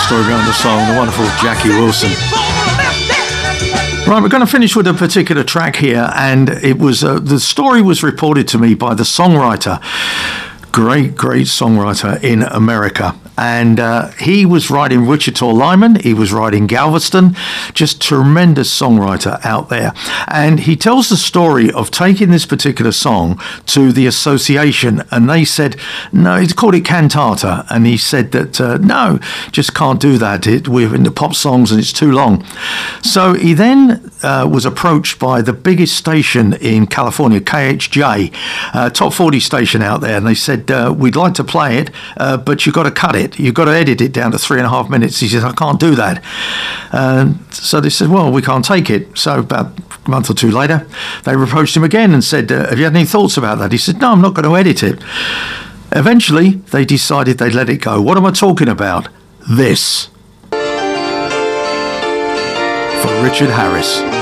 story behind the song, the wonderful Jackie Wilson. Right, we're going to finish with a particular track here, and it was the story was reported to me by the songwriter, great songwriter in America. And he was writing Wichita Lineman, he was writing Galveston, just tremendous songwriter out there. And he tells the story of taking this particular song to the association, and they said, no, he called it cantata. And he said that, no, just can't do that. We're into pop songs and it's too long. So he then was approached by the biggest station in California, KHJ, top 40 station out there. And they said, we'd like to play it, but you've got to cut it. You've got to edit it down to 3.5 minutes. He says, I can't do that. So they said, well, we can't take it. So about a month or two later, they approached him again and said, have you had any thoughts about that? He said, no, I'm not going to edit it. Eventually, they decided they'd let it go. What am I talking about? This. For Richard Harris.